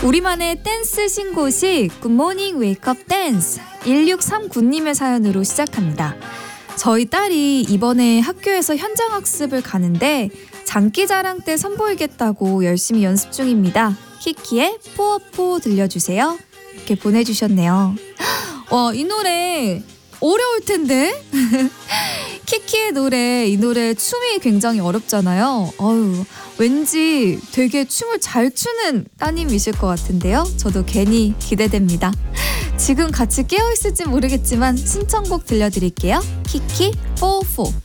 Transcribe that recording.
우리만의 댄스 신고식 굿모닝 웨이크업 댄스 1639님의 사연으로 시작합니다. 저희 딸이 이번에 학교에서 현장 학습을 가는데 장기자랑 때 선보이겠다고 열심히 연습 중입니다. 키키의 포어포 들려주세요. 이렇게 보내주셨네요. 와, 이 노래 어려울 텐데. 키키의 노래, 이 노래 춤이 굉장히 어렵잖아요. 왠지 되게 춤을 잘 추는 따님이실 것 같은데요. 저도 괜히 기대됩니다. 지금 같이 깨어있을지 모르겠지만 신청곡 들려드릴게요. 키키 4-4.